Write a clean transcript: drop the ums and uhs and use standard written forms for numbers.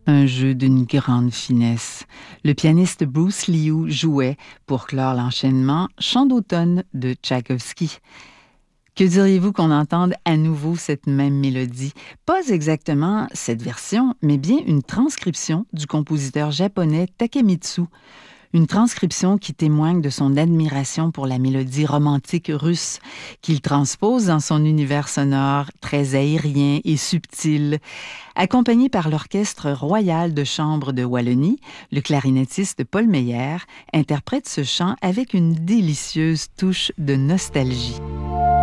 Un jeu d'une grande finesse. Le pianiste Bruce Liu jouait, pour clore l'enchaînement, Chant d'automne de Tchaïkovski. Que diriez-vous qu'on entende à nouveau cette même mélodie? Pas exactement cette version, mais bien une transcription du compositeur japonais Takemitsu. Une transcription qui témoigne de son admiration pour la mélodie romantique russe, qu'il transpose dans son univers sonore très aérien et subtil. Accompagné par l'Orchestre royal de chambre de Wallonie, le clarinettiste Paul Meyer interprète ce chant avec une délicieuse touche de nostalgie.